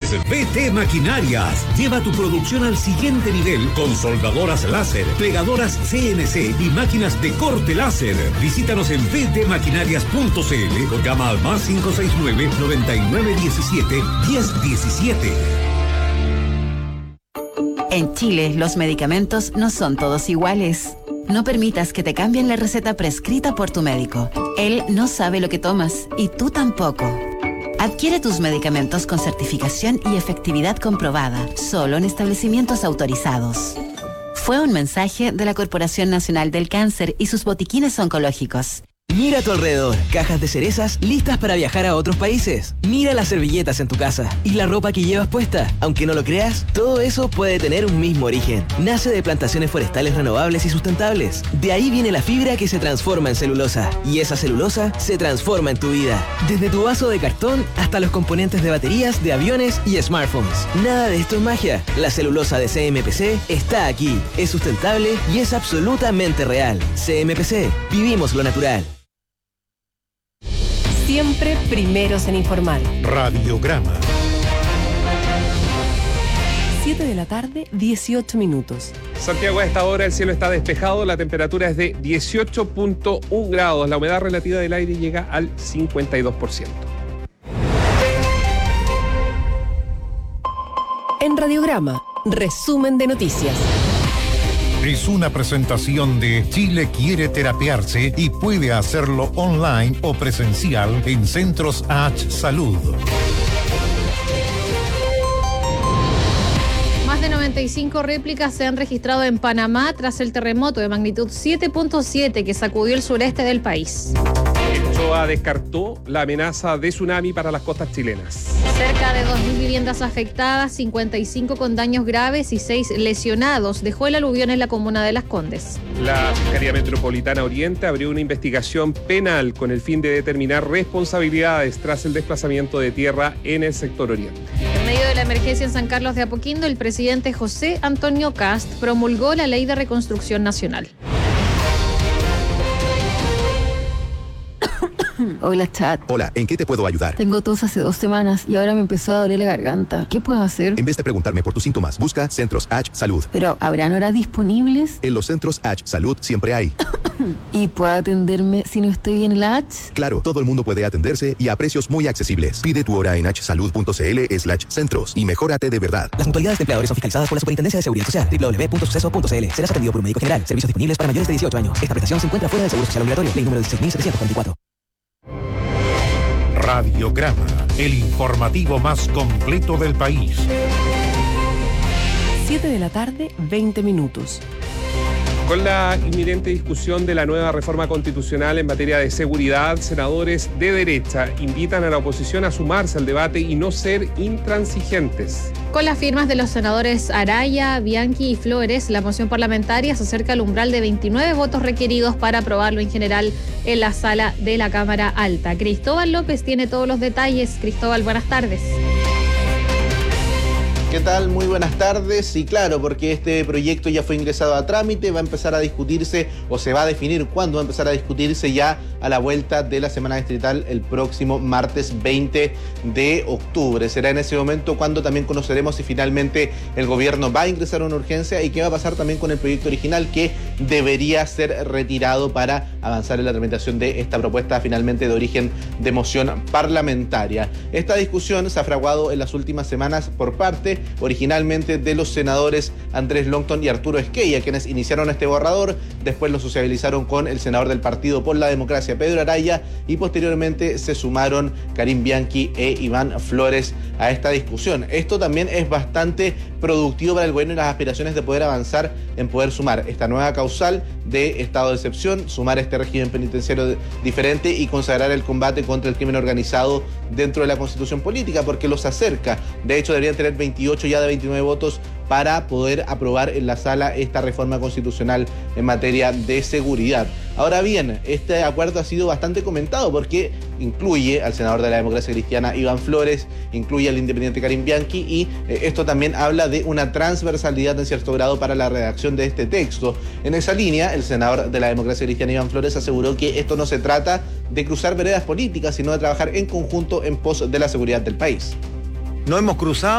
es VT Maquinarias. Lleva tu producción al siguiente nivel con soldadoras láser, pegadoras CNC y máquinas de corte láser. Visítanos en vtmaquinarias.cl o llama al más 569-9917-1017. En Chile, los medicamentos no son todos iguales. No permitas que te cambien la receta prescrita por tu médico. Él no sabe lo que tomas y tú tampoco. Adquiere tus medicamentos con certificación y efectividad comprobada, solo en establecimientos autorizados. Fue un mensaje de la Corporación Nacional del Cáncer y sus botiquines oncológicos. Mira a tu alrededor, cajas de cerezas listas para viajar a otros países. Mira las servilletas en tu casa y la ropa que llevas puesta. Aunque no lo creas, todo eso puede tener un mismo origen. Nace de plantaciones forestales renovables y sustentables. De ahí viene la fibra que se transforma en celulosa. Y esa celulosa se transforma en tu vida. Desde tu vaso de cartón hasta los componentes de baterías, de aviones y smartphones. Nada de esto es magia. La celulosa de CMPC está aquí. Es sustentable y es absolutamente real. CMPC. Vivimos lo natural. Siempre primeros en informar. Radiograma. 7 de la tarde, 18 minutos. Santiago, a esta hora el cielo está despejado, la temperatura es de 18.1 grados, la humedad relativa del aire llega al 52%. En Radiograma, resumen de noticias. Es una presentación de Chile quiere terapiarse y puede hacerlo online o presencial en Centros H Salud. Más de 95 réplicas se han registrado en Panamá tras el terremoto de magnitud 7.7 que sacudió el sureste del país. El CHOA descartó la amenaza de tsunami para las costas chilenas. Cerca de 2.000 viviendas afectadas, 55 con daños graves y 6 lesionados. Dejó el aluvión en la comuna de Las Condes. La Fiscalía Metropolitana Oriente abrió una investigación penal con el fin de determinar responsabilidades tras el desplazamiento de tierra en el sector oriente. En medio de la emergencia en San Carlos de Apoquindo, el presidente José Antonio Kast promulgó la Ley de Reconstrucción Nacional. Hola, chat. Hola, ¿en qué te puedo ayudar? Tengo tos hace 2 semanas y ahora me empezó a doler la garganta. ¿Qué puedo hacer? En vez de preguntarme por tus síntomas, busca Centros H Salud. Pero, ¿habrán horas disponibles? En los Centros H Salud siempre hay. ¿Y puedo atenderme si no estoy bien en la H? Claro, todo el mundo puede atenderse y a precios muy accesibles. Pide tu hora en hsalud.cl/centros y mejórate de verdad. Las mutualidades de empleadores son fiscalizadas por la Superintendencia de Seguridad Social. www.suceso.cl. Serás atendido por un médico general. Servicios disponibles para mayores de 18 años. Esta prestación se encuentra fuera del Seguro Social Obligatorio. Ley número 16.744. Radiograma, el informativo más completo del país. 7 de la tarde, 20 minutos. Con la inminente discusión de la nueva reforma constitucional en materia de seguridad, senadores de derecha invitan a la oposición a sumarse al debate y no ser intransigentes. Con las firmas de los senadores Araya, Bianchi y Flores, la moción parlamentaria se acerca al umbral de 29 votos requeridos para aprobarlo en general en la sala de la Cámara Alta. Cristóbal López tiene todos los detalles. Cristóbal, buenas tardes. ¿Qué tal? Muy buenas tardes. Y claro, porque este proyecto ya fue ingresado a trámite, va a empezar a discutirse o se va a definir cuándo va a empezar a discutirse ya a la vuelta de la semana distrital el próximo martes 20 de octubre. Será en ese momento cuando también conoceremos si finalmente el gobierno va a ingresar a una urgencia y qué va a pasar también con el proyecto original que debería ser retirado para avanzar en la tramitación de esta propuesta finalmente de origen de moción parlamentaria. Esta discusión se ha fraguado en las últimas semanas por parte originalmente de los senadores Andrés Longton y Arturo Esquella, quienes iniciaron este borrador, después lo sociabilizaron con el senador del Partido por la Democracia, Pedro Araya, y posteriormente se sumaron Karim Bianchi e Iván Flores a esta discusión. Esto también es bastante productivo para el gobierno y las aspiraciones de poder avanzar en poder sumar esta nueva causal de estado de excepción, sumar este régimen penitenciario diferente y consagrar el combate contra el crimen organizado dentro de la Constitución política, porque los acerca. De hecho, deberían tener 28 ya de 29 votos para poder aprobar en la sala esta reforma constitucional en materia de seguridad. Ahora bien, este acuerdo ha sido bastante comentado porque incluye al senador de la Democracia Cristiana Iván Flores, incluye al independiente Karim Bianchi y esto también habla de una transversalidad en cierto grado para la redacción de este texto. En esa línea, el senador de la Democracia Cristiana Iván Flores aseguró que esto no se trata de cruzar veredas políticas, sino de trabajar en conjunto en pos de la seguridad del país. No hemos cruzado